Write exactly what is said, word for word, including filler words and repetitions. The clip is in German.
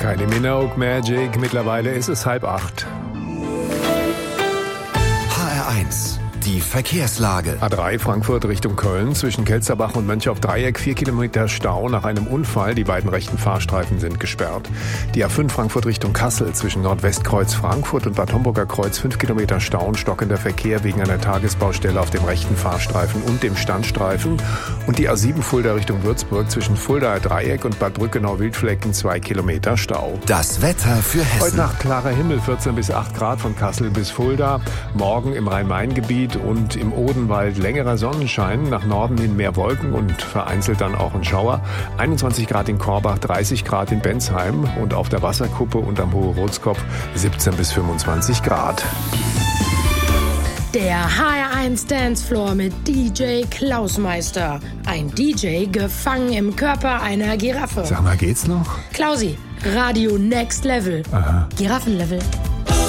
Kylie Minogue, Magic. Mittlerweile ist es halb acht. H R eins. Die Verkehrslage. A drei Frankfurt Richtung Köln zwischen Kelzerbach und Mönchaufdreieck vier Kilometer Stau nach einem Unfall. Die beiden rechten Fahrstreifen sind gesperrt. Die A fünf Frankfurt Richtung Kassel zwischen Nordwestkreuz Frankfurt und Bad Homburger Kreuz fünf Kilometer Stau und stockender Verkehr wegen einer Tagesbaustelle auf dem rechten Fahrstreifen und dem Standstreifen. Und die A sieben Fulda Richtung Würzburg zwischen Fuldaer Dreieck und Bad Brückenau-Wildflecken zwei Kilometer Stau. Das Wetter für Hessen. Heute Nacht klarer Himmel, vierzehn bis acht Grad von Kassel bis Fulda. Morgen im Rhein-Main-Gebiet und im Odenwald längerer Sonnenschein, nach Norden hin mehr Wolken und vereinzelt dann auch ein Schauer. einundzwanzig Grad in Korbach, dreißig Grad in Bensheim und auf der Wasserkuppe und am Hohe Rotskopf siebzehn bis fünfundzwanzig Grad. Der H R eins Dancefloor mit D J Klausmeister. Ein D J gefangen im Körper einer Giraffe. Sag mal, geht's noch? Klausi, Radio Next Level. Aha. Giraffenlevel.